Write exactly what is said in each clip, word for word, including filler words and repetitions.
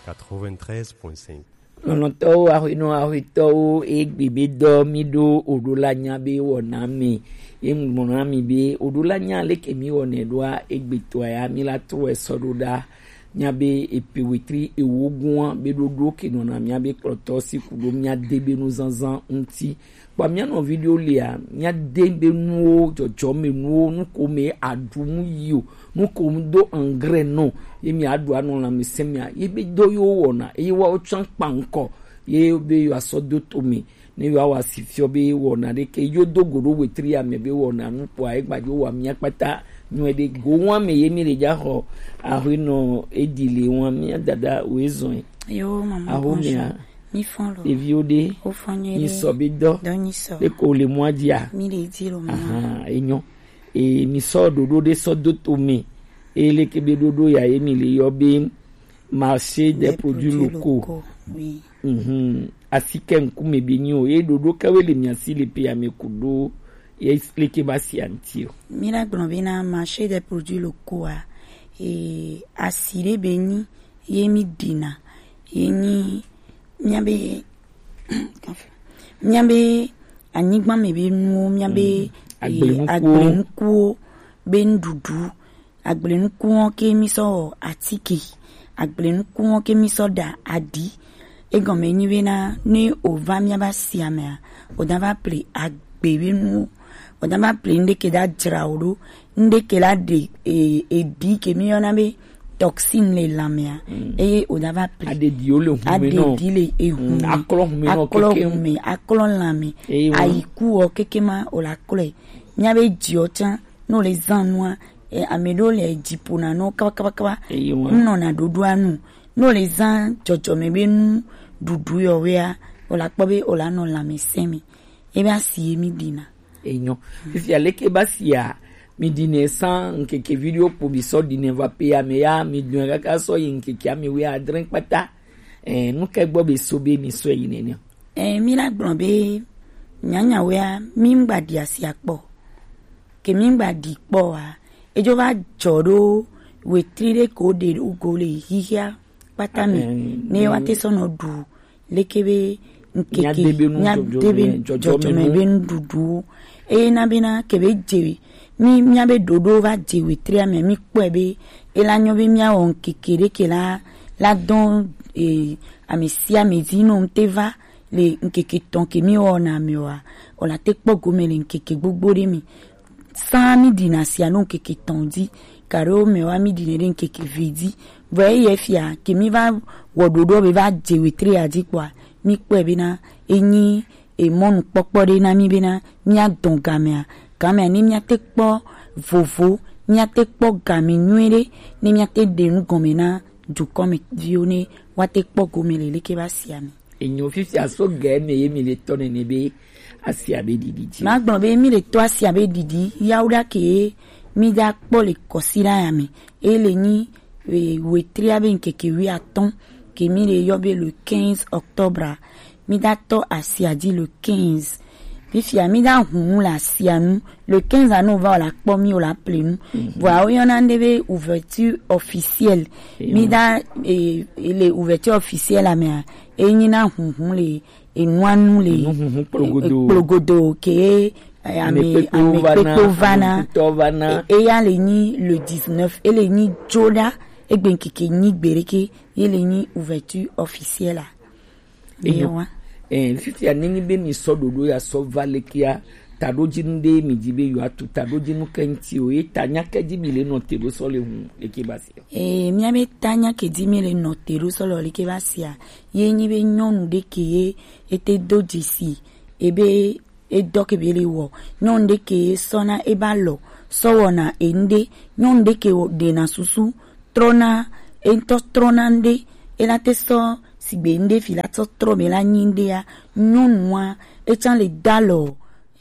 quatre-vingt-treize point cinq. Lonoto ahino ahito egbibido mido odulanya be wonami emmonami be odulanya leke mi wonedwa egbitwa ya milatro esododa nyabe epiwitri ewogun be dodo kinona miabe klotosi kudo mia debe no zanzan unti pa mia no video lia mia debe no jojo me no no ko me adumu yo no ko do engrais no yemi adu anu la mesemia yebe do yo wona e wa ochan panko ye be yo asodo to me ne yo wa sifio be wona de ke yo dogoro wetri ya me be wona no po ai gbajo wa mia pata no de go wan me yemi le ja ho ahino edile wan mi dada wezon yo mama ahomia mi fonlo e viode o fanyele ni sobido doni so le ko le mo dia mi le dilo mama aha enyo e mi so dodo de so do to me e le ke be dodo ya emi le yo be marché des produits locaux oui mhm asike nkume bi ni o e dodo kawele mi asile pe ya me kudo e explique basi antio mi la globina marché des produits locaux e asile beni yemi dina yeni miabe miabe anigba mebe nu miabe agbenuku bendudu agbenuku ke mi so atike agbenuku ke mi so da adi egome ni bena ne ova miaba siamea odava ple agbebenu odava ple ndeke da drauro ndeke la de e, e di ke mi ona be toxine le lamia mm. e odava ple ade diole hume no ade dile e hume mm. akolo hume no akolo hume akolo lame e aiku o kekema o la kole nyabe diota no le zanwa e amedo le dipona no kaba kaba kaba e no na dodo anu no le zan jojo mebe nu dudu yo wea o la kpobe o la no la mesemi e ba si mi dina enyo fifi aleke basia mi dine san nkeke video po bi so dine va pe ya me ya mi dun ka so yin nkeke ami we a drink pata eh nu ke gbo be so be mi so yin ni eh mi la gbon be nyanya we a mi ngba di asia po ke mi ngba di po a ejo va joro we trire ko de ugole hihia pata mi ne wa te so no du lekebe nkeke nya debe jojo me be ndudu e na bina kebe jewi mi miabe dodo va jewi tria me mi kwebe e la nyobe mia on kekere ke la la don e amisia medino mteva le nkeke tonke mi ona mi wa o la te pogo me le nkeke gbogbo de mi sa mi dinasia no nkeke tondi karo me wa mi dinere nkeke vidi voye ye fia ke mi va wododo be va jewi tria di kwa mi kwebe na enyi e monu popo de na mi bena mi adon gamea gamea ni mi ate po vovo mi ate po gami nuere ni mi ate de nu gomena du comme vione wate po gomele le ke basia mi enyo fifi aso ge me ye mi le tone ne be asia be didi ma gbon be mi le to asia be didi yauda ke mi da po le kosira ya mi e le ni we tria be nkeke wi aton ke mi le yobe le quinze octobre mi da to asia di le quinze puis fia mi da hun la sianu le quinze à nous va la pomi o la plenu voilà on a des ouverture officielle mi da et les ouverture officielle la mais et ni na hun hun les et noanu les plogodo ke ami ami petovana et ya le ni le dix-neuf et le ni joda et ben keke ni bereke et le ni ouverture officielle là et ouais eh fifi anini be mi so dodo ya so valekia tadojinde mi dibe yo atu tadojinu kenti o e tanya keji le no tero so le hu ekebasi eh mi abe tanya keji mi le no tero so lo ekebasi ye nyi be nyonu de ke ete dojisi ebe e doke be le wo nyon de ke sona e ba lo so wona ende nyon de ke de na susu trona ento tronande e la teso si bende fila to trobe la nyindea nyonwa echan le dalo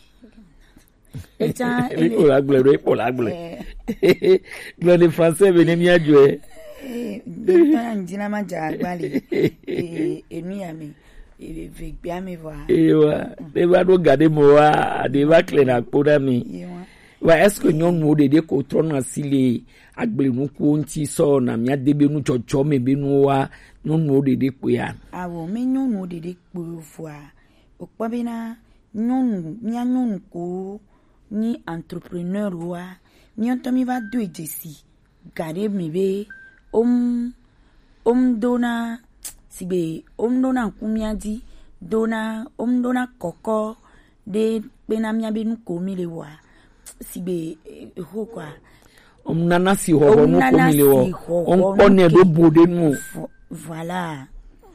echan ele ko la gble re po la gble gble de français bene mi adwe eh ta ndina ma ja gbali eh enu ya mi e ve gbe ami wa e wa de ba do gade mo wa de ba kle na poda mi wa est-ce que nyɔnuwo ɖeɖe ko trɔna si le agblenukuwo ŋuti sɔ na mía de be nutsɔtsɔ me be nuwoa nyɔnuwo ɖeɖe kpoa. Awɔ me nyɔnuwo ɖeɖe kpo voa wòkpɔ bena nyɔnu mía nyɔnu ko ni entrepreneur wa mía ŋutɔ mi va do dzesi ga ɖe me be om om dona si be om dona ŋku mía dzi dona om dona kɔkɔ ɖe kpena mía be nu ko mi le wɔa si be ho quoi. Om nana si xɔxɔ nu ko mi le wɔ om kpɔnɛ ɖo bo ɖe nu. Voilà.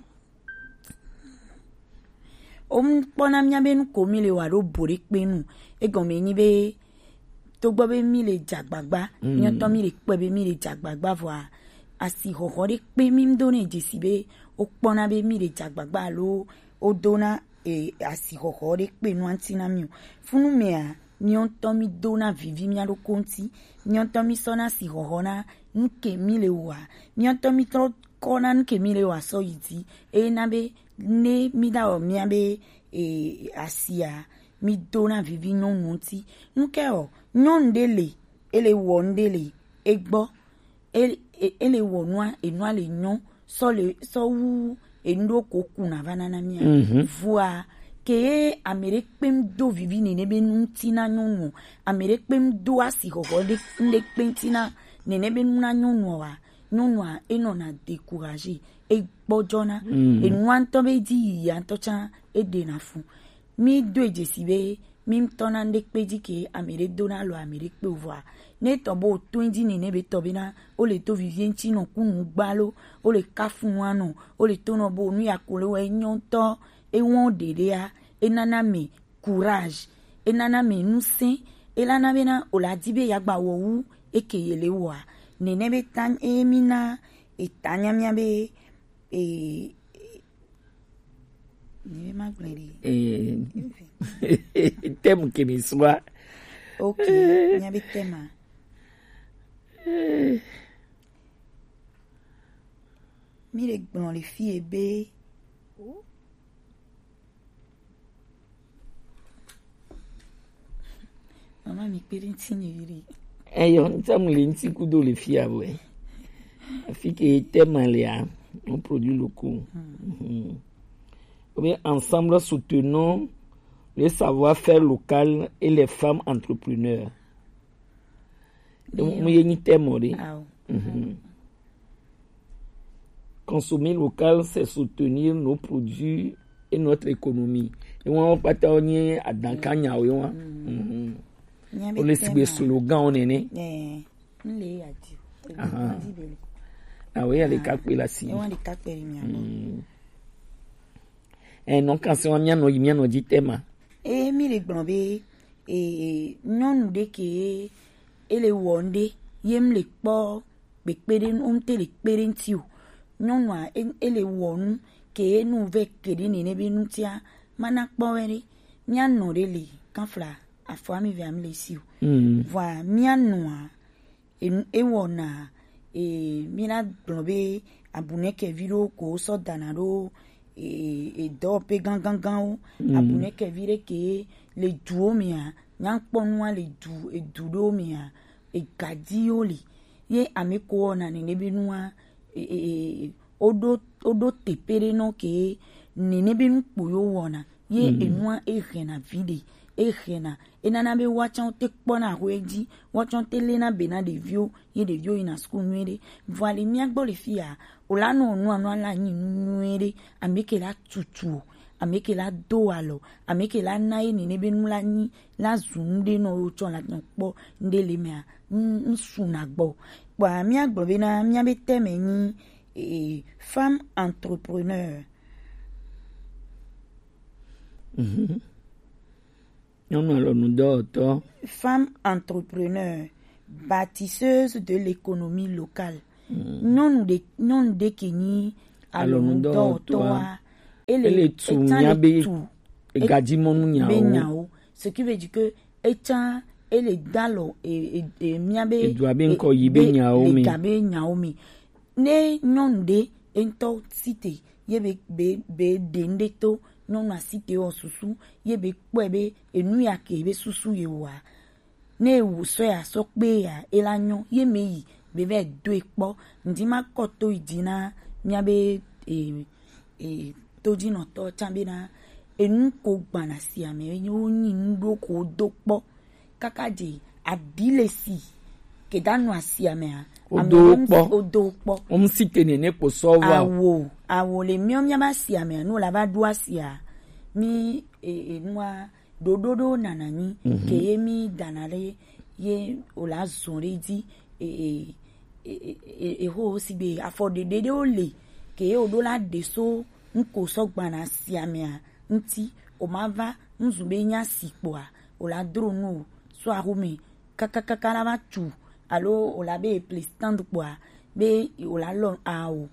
Om kpɔna mía be nu ko mi le wɔ ɖo bo ɖe kpe nu egɔme nyi be togbɔ be mi le dzagbagba mía ŋutɔ mi le kpɔe be mi le dzagbagba voa asi xɔxɔ ɖe kpe mi do ne dzesi be wo kpɔna be mi le dzagbagba alo wo dona e asi xɔxɔ ɖe kpe nua ŋuti na mi o funu mea mía ŋutɔ mi dona vivi mía ɖokɔ ŋuti mía ŋutɔ mi sɔna asi xɔxɔ na nuke mi le wɔa mía ŋutɔ mi trɔ kɔna nuke mi le wɔa sɔ yi dzi ena be ne mi da wɔ mía be e asia mi dona vivi nyɔnu ŋuti nuke o nyɔnu ɖe le ele wɔ nu ɖe le egbɔ ele ele wɔ nua enua le nyɔ sɔ le sɔ wu enu ɖo ko kuna va nana mía voa ke ame ɖe kpem do vivi nene be nu ŋuti na nyɔnu ame ɖe kpem do asi xɔxɔ ɖe ɖe kpe ŋuti na nene be nu na nyɔnua nyɔnua enɔna découragé egbɔdzɔna enua ŋutɔ be dzi yiyia ŋutɔ tsã eɖena fu mi do dzesi be mi ŋutɔna ɖe kpe dzi ke ame ɖe dona lo ame ɖe kpe voa ne tɔ be wòto dzi nene be tɔ bena wole to vivie ŋuti nɔ kunu gbalo wole kafu nua nɔ wole to nɔ be nu ya ko le wɔ enyo ŋutɔ ewɔ ɖeɖea enana me courage enana me nusẽ elana bena wòle di be yagba wɔ wu eke yele wɔa nene be ta emina etanya mía be e ne ma gblẽ ɖi thème ke mi sua. Ok mía be thème mi le gblɔ le fie be mama mi kpe ɖe ŋuti ne yiri. Eyɔ ntɛm le ŋuti kudo le fia boe afi ke thème lea on produit locaux. Mais ensemble soutenons le savoir-faire local et les femmes entrepreneurs. Donc, consommer local, c'est soutenir nos produits et notre économie. Et on va pas t'ennuyer à Dankanya. On laisse slogan, on est né. Ah oui, elle est capée là, si. Eh non, quand c'est un mien, non, il mien, non, dit thème. Eh, mi le gblɔ be eh nyɔnu ɖe ke ele wɔ ɖe yem le kpɔ kpekpe ɖe nu ŋuti le kpe ɖe ŋuti o nyɔnua ele wɔ nu ke nu ve ke ɖe nene be ŋutia mana kpɔ wɛ ɖe mía nɔ ɖe le kanfla afɔ ami ve ami le si o voa mía nɔa ewɔna eh mi la gblɔ be abunɛkɛvi ɖewo ko sɔ dana ɖo e dɔwɔƒe gãgãgãwo abunɛkɛvi ɖe ke le duwo mea nyakpɔnua le du edu ɖewo mea egadiwo le ye ame ko wɔna nene be nua woɖo woɖo teƒe ɖe nɔ ke nene be nukpo yewo wɔna ye enua ehɛna vi ɖe ehɛna enana be woatsã wote kpɔna hoe dzi woatsã wote lena bena ɖeviwo ye ɖeviwo yina sukulu nyuie ɖe voa le mía gbɔ le fia wòla nɔ nua nua la nyi nyuie ɖe ame ke la tutu o ame ke la do alɔ ame ke la na ye nene be nu la nyi la zu nu ɖe nɔ wotsɔ la nɔ kpɔ ŋɖe le mea nsuna gbɔ kpoa mía gblɔ bena mía be thème nyi e femme entrepreneur. Femme entrepreneur, bâtisseuse de l'économie locale. Non de non de kini alonu toa ele etan le tout ce qui veut dire que etan ele dalo e e miabe e doit bien ko yibe nyaomi le gabe nyaomi ne non de ento cité yebe be be dendeto non na cité o susu yebe kpebe enu ya ke be susu ye wa ne wu so ya so pe ya elanyo ye meyi be ve do epo ndi ma ko to idina mia be e e toji no to chambe na enu ko gbana si ame yo yin ndo ko dopo kakaje adile si ke danu asi ame a odopo odopo om sikene ne po sova awo awo le mi omya ba si ame no la ba do asi a mi e nwa dododo nanani ke ye mi danare ye ola zonre di e e e ho si be afode dede ole ke o do la de so nko so gbana si ame a nti o mava nzube nya sipo a o la dro no so ahome kaka kaka la ba tu alo o la be place stand po a be o la lo a o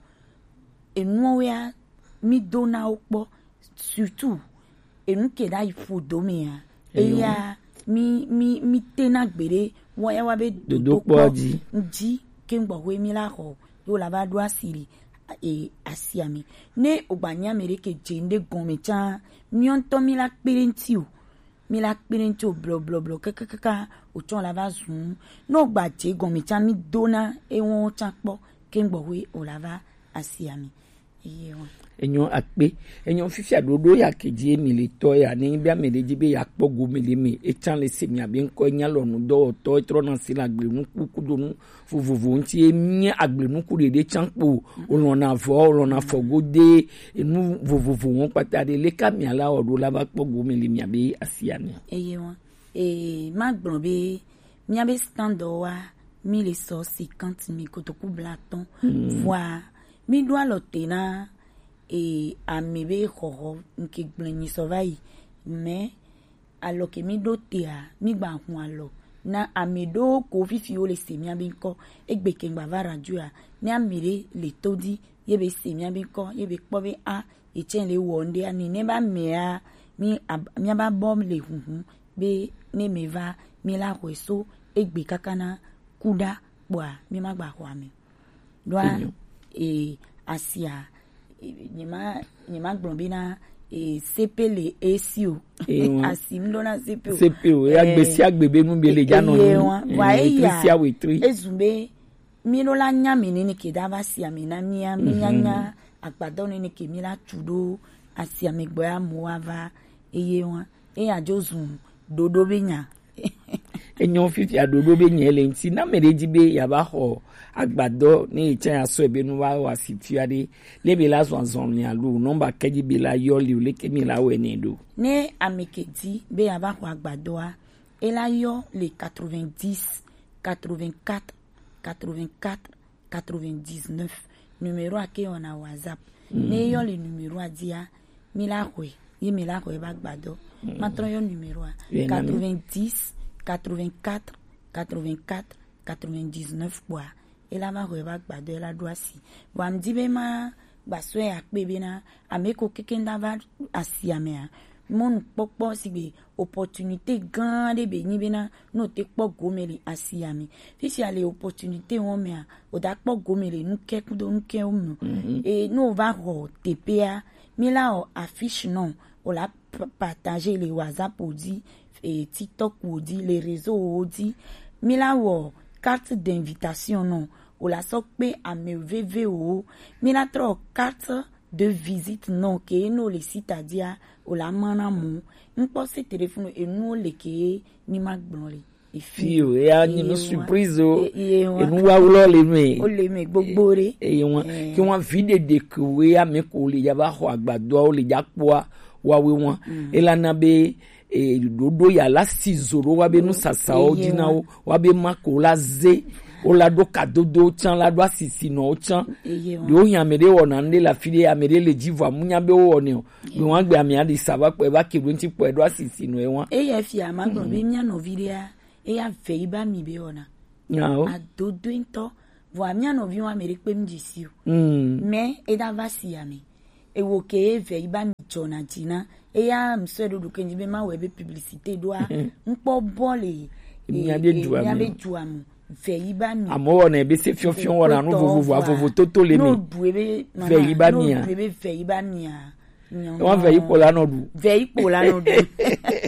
enu ya mi dona opo surtout enu ke da ifu do me a e ya mi mi mi tena gbere won ya wa be dodo po ji nji ke ngbo we mi la ho yo la ba do asiri e asiami ne ogbanya mere ke jende gonme cha mi on to mi la pirenti o mi la pirenti o blo blo blo kaka kaka o ton la va zun no gba je gonme cha mi dona e won cha po ke ngbo we o la va asiami iye won enyo akpe enyo fifi adodo ya keji emi le to ya ni bia mereji be ya pogo mele mi e chan le semi abi nko nya lonu do to tro na si la gbenu kuku nu fufufu nti emi agbenu ku de chan po olona fo olona fogo de enu fufufu won patade le kami ala odo la ba pogo mele mi abi asiani iye won e magbon be mi abi stand wa mi le so cinquante mille kotoku blaton voi mi do alotena e amibe hoho nke gbleni sovai me alo ke mi do tia mi gba hun alo na amido ko fifi o le se mi abi nko egbe ke gba vara ju a ni amire le todi ye be se mi abi nko ye be po be a e chen le wonde ani ne ba me a mi mi ba bom le hun be ne me va mi la kweso egbe kakana kuda bwa mi ma gba ho ami do e asia nyima nyima gbonbina e sepele esio asimlo na sepeo sepeo ya gbesi agbebe nu bele jano ni wa eya ezumbe milo la nya menene ke dava si amina mia mianya agbado ni ke mi la tudo asi amegbo ya muava eye won e ajozun dodo benya enyo fifi adodo benya ele nti na mereji be ya ba ho agbado ni ichen aso ebe nu wa wa situade le be la zon zon ni alu number keji be la yo li le kemi la we ni do ne amekedi be ya ba ho agbado a e la yo le quatre-vingt-dix quatre-vingt-quatre quatre-vingt-quatre quatre-vingt-dix-neuf numéro ake on a WhatsApp mm. ne yo le numéro a dia mi la hwe yi mi la hwe ba agbado mm. matron yo numéro a quatre-vingt-dix quatre-vingt-quatre quatre-vingt-quatre quatre-vingt-dix-neuf bois et la va reba gbado la doasi wa mdibe ma baso ya pebe na ameko kekenda va asiamea mon popo sibe opportunité grande be ni bena no te po gomeli asiami fisi ale opportunité won me o da po gomeli nu ke kudo nu ke o mu et no va ro tpa mi la o affiche non o la partager les WhatsApp ou dit et TikTok ou dit les réseaux ou dit mi la wo carte d'invitation non ou la sokpe a me V V O mi la tro carte de visite non ke no le site a dia ou la mana mu npo se téléphone et no le ke ni magbonle e fi o e a ni no surprise o e nu wa lo le me o le me gbogbo re e won ki won fi de de we a me ko le ya ba ho agbado o le ja po wa we won e la na be e dodo ya la sizoro wa be nu sasa o dina o wa be mako la ze o la do kadodo chan la do asisi no chan do yan mere wona nde la fide ya mere le jivo munya be wo ni o bi won gbe ami adi saba pe ba kebu nti po do asisi no e won e ye fi amagbo be mia no video e ya fe iba mi be ona ya o adodo nto vo amia no vi won mere pe mjisi o mm me e da vasi ya mi e wo ke ve iba mi chona tina e ya msedo do kenji be ma we be publicité do a npo bole mi ade duamu mi ade duamu ve iba mi amo na be se fion fion wona no vovo vovo toto le mi no duebe ve iba mi no duebe ve iba mi a won ve ipo la no du ve ipo la no du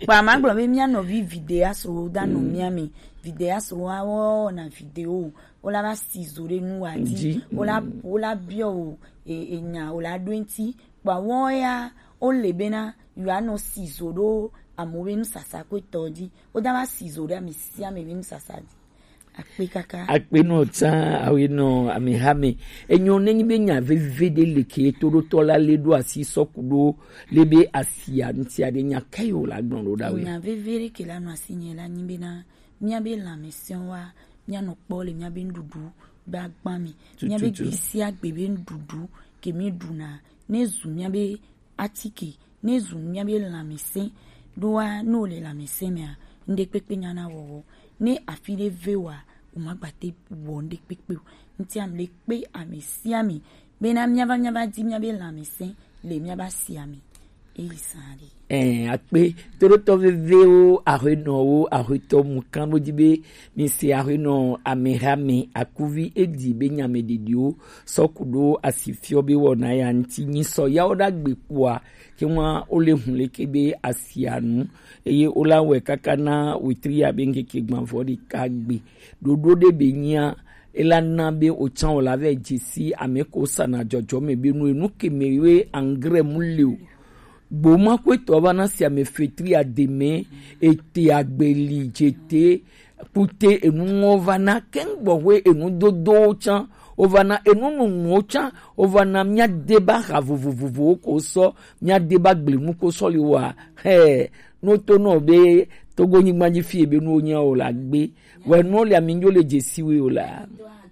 Ba maglo be mia no vi vidéo so da no mia mi vidéo so wa wo na vidéo ola ba sizore nu adi ola ola bio e enya ola twenty ba won ya o le bena you are no sizoro amowe nu sasa ko toji o da ba sizore ami si ami mi sasa di akpe kaka akpe no ta awi no ami hame enyo nenyi be nya vevede leke toro tola ledo asi sokudo lebe asia nti ade nya kayo la gbon lo dawe nya vevere ke la no asinye la nyimbe na mia be la mission wa mia no pole mia be ndudu ba gban mi mia be gbisi agbebe ndudu ke mi duna nezu mia be atike nezu mia be la mission doa no le la mission mia nde pepe nya na wo ne afide vewa umagbate wonde pepe nti am le pe amesiami bena mia ba mia ba di mia be la mission le mia ba siami elisari eh akpe toro to veveo aheno ahito mukano dibe mi se aheno amehame akuvi edi be nyame didio sokudo asifio be wona ya nti nyiso ya oda gbepua ke wa ole hunle kebe asianu eye ola we kakana witri abenge ke gbanfo di kagbe dodo de be nya elana be o chan o la ve jisi ameko sana jojo me be nu enu kemewe angre muleu Boma kweto bana si ame fetri ademe ete agbeli jete pute enu ovana kengbo we enu dodo chan ovana enu nu chan ovana mia deba ravuvuvu ko so mia deba gbemu ko so liwa he no to no be togo nyi manji fi be no nya o la gbe we no le ami nyo le jesiwe o la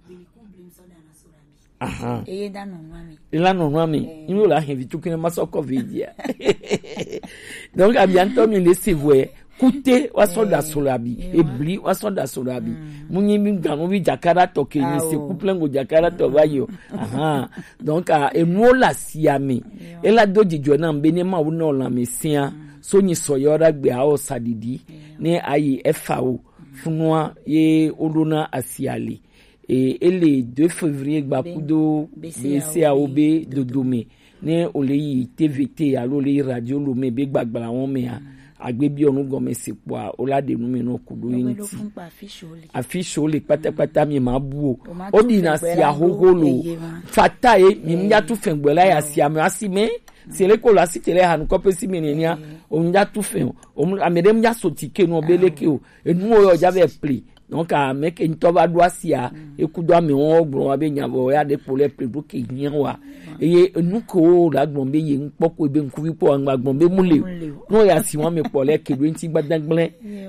aha e da no mami ila no mami inu la hen vitu kine masoko vidia donc abianto mi le sivwe kute wasoda solabi ebli wasoda solabi munyi mi gamo bi jakara toke ni se couple ngo jakara to bayo aha donc a enu la siami ela doji jona mbene ma wona la mesia so nyi soyora gbe a o sadidi ne ayi efao funwa ye olona asiali et le deux février bakudo B C A O B de Domé ne oleyi T V T alo le radio lo me be gbagbara won me a agbebi onu gome sepo ola de nu me no kudo yinti afisho le patapata mi ma bu o di na si ahogolo fata e mi mja tu fengbela ya si ame asime se le ko la si tele han ko pesi menenia o mja tu fen o amede mja sotike no beleke o enu o yo jave pli donc a mec en va doisia e kudo ame won ogbon wa be nyabo ya de pole pebu ke yin wa e nu ko la gbon be yin poko be nku bi po an gbon be mule no ya si won me pole ke do nti gbadangble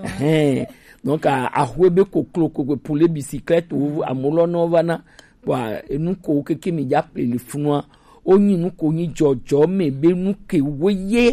eh donc a ahwe be ko klo ko pour les bicyclettes ou amolo no vana wa enu ko ke ke mi ja pele funwa oyin nu ko yin jojo me be nu ke woye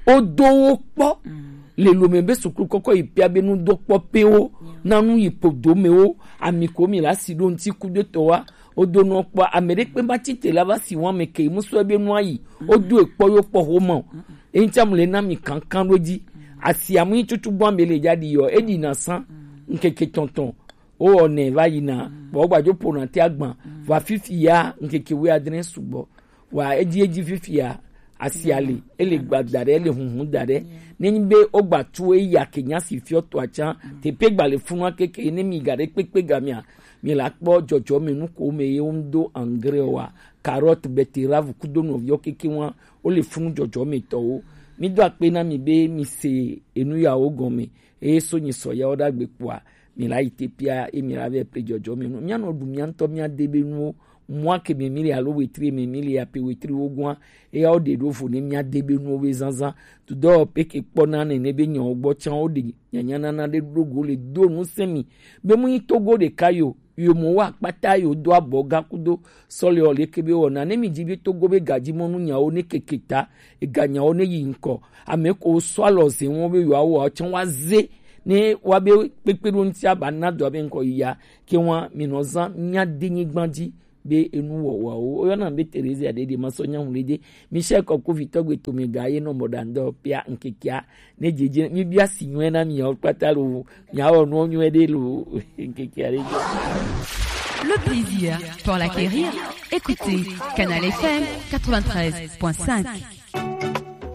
odo po le lo membe sukuru koko ipia be nu do pope o nanu ipodo me o amiko mi la si do nti kudo to wa odo no po amere pe ba tite la ba si won me ke muso be nu ayi odo epo yo po ho mo encham le na mi kankan loji asiamu itutu bo ambele jadi yo edi na san nkeke tonton o one va yina bo gbajo pona ti agban va fifi ya nkeke we adren subo wa edi edi fifi ya asiale ele gbadare ele hunhun dare nenbe ogba tu e ya kenya si fi oto acha te pe gba le funwa keke ni mi gare pepe gamia mi la po jojo mi nu ko me yondo angre wa carotte betterave kudo no vio keke wa o le funu jojo mi to o mi do ape na mi be mi se enu ya ogon mi e so nyi so ya oda gbe po a mi la ite pia e mi la ve pe jojo mi nu mi an odu mi an to mi adebe nu moi que mes mille allo wetri mes mille ya pe wetri ogwan e o de do fo ne mi adebe nu we zanzan to do pe ke pona ne ne be nyan ogbo chan o de nyanya na de dogo le do nu semi be mu togo de kayo yo mo wa pata yo do aboga kudo sole ole kebe wona ne mi jibi togo be gaji mo nu nya o ne keketa e ganya o ne yinko ame ko swallow se won be yo awo chan wa ze ne wa be peperu nti aba na do be nko ya ke won minozan nya dinyi gbandi be enu wo wo o yana be Teresa ade de masonya hunleje Michel Koko Vitogwe to me gaye no modando pia nkekia ne jeje mi bia sinwe na mi o patalo nya o no nyu ede lo nkekia re. Le plaisir pour l'acquérir, écoutez Canal F M quatre-vingt-treize point cinq.